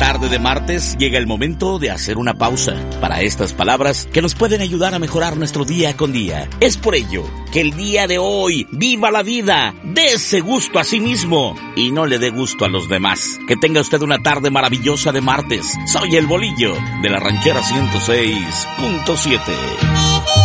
tarde de martes llega el momento de hacer una pausa para estas palabras que nos pueden ayudar a mejorar nuestro día con día. Es por ello que el día de hoy, viva la vida, dése gusto a sí mismo y no le dé gusto a los demás. Que tenga usted una tarde maravillosa de martes. Soy el Bolillo de la Ranchera 106.7.